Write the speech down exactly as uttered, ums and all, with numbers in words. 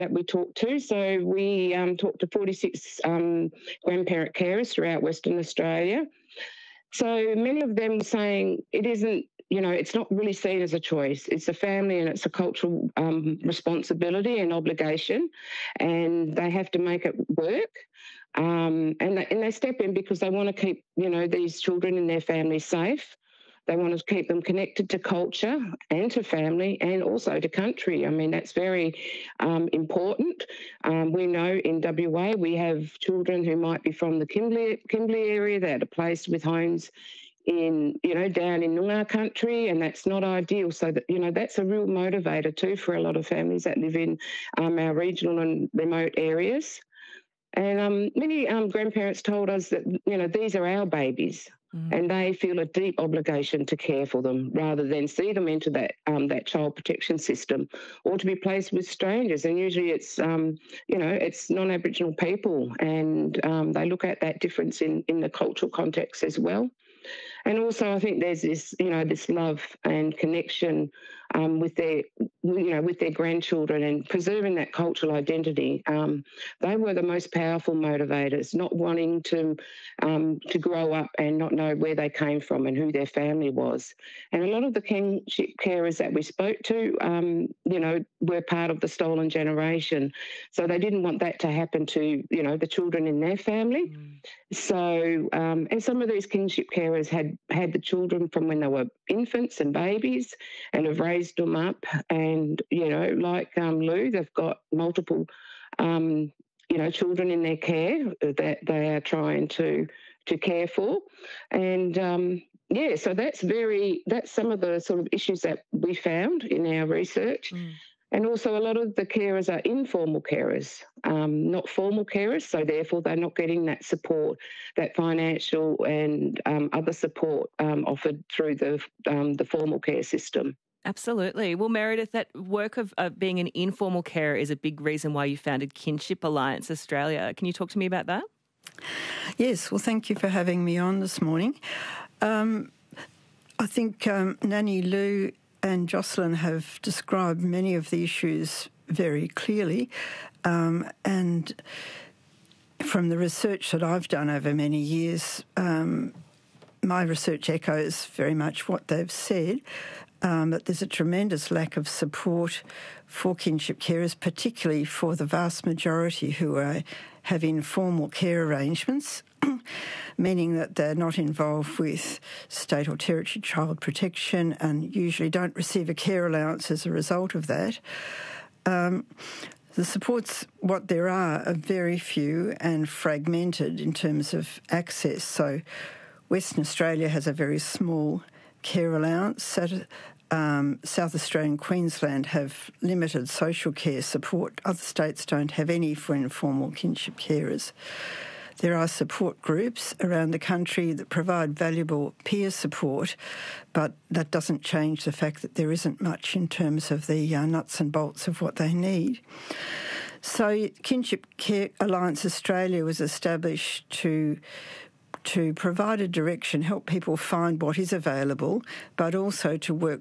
that we talked to. So we um, talked to forty-six um, grandparent carers throughout Western Australia. So many of them saying it isn't, you know, it's not really seen as a choice. It's a family and it's a cultural um, responsibility and obligation, and they have to make it work. Um, and, they, and they step in because they want to keep, you know, these children and their families safe. They want to keep them connected to culture and to family and also to country. I mean, that's very um, important. Um, we know in W A we have children who might be from the Kimberley, Kimberley area that are placed with homes in, you know, down in Noongar country, and that's not ideal. So, that, you know, that's a real motivator too for a lot of families that live in um, our regional and remote areas. And um, many um, grandparents told us that, you know, these are our babies. Mm. And they feel a deep obligation to care for them rather than see them into that um, that child protection system or to be placed with strangers. And usually it's, um, you know, it's non-Aboriginal people, and um, they look at that difference in, in the cultural context as well. And also I think there's this, you know, this love and connection um, with their, you know, with their grandchildren and preserving that cultural identity. Um, they were the most powerful motivators, not wanting to um, to grow up and not know where they came from and who their family was. And a lot of the kinship carers that we spoke to, um, you know, were part of the stolen generation. So they didn't want that to happen to, you know, the children in their family. Mm. So, um, and some of these kinship carers had had the children from when they were infants and babies and have raised them up. And, you know, like um, Lou, they've got multiple, um, you know, children in their care that they are trying to to care for. And, um, yeah, so that's very, that's some of the sort of issues that we found in our research. Mm. And also a lot of the carers are informal carers, um, not formal carers, so therefore they're not getting that support, that financial and um, other support um, offered through the um, the formal care system. Absolutely. Well, Meredith, that work of uh, being an informal carer is a big reason why you founded Kinship Alliance Australia. Can you talk to me about that? Yes, well, thank you for having me on this morning. Um, I think um, Nanny Lou and Jocelyn have described many of the issues very clearly, um, and from the research that I've done over many years, um, my research echoes very much what they've said, um, that there's a tremendous lack of support for kinship carers, particularly for the vast majority who are, have informal care arrangements, meaning that they're not involved with state or territory child protection and usually don't receive a care allowance as a result of that. Um, the supports, what there are, are very few and fragmented in terms of access. So Western Australia has a very small care allowance. Um, South Australia and Queensland have limited social care support. Other states don't have any for informal kinship carers. There are support groups around the country that provide valuable peer support, but that doesn't change the fact that there isn't much in terms of the uh, nuts and bolts of what they need. So Kinship Care Alliance Australia was established to to provide a direction, help people find what is available, but also to work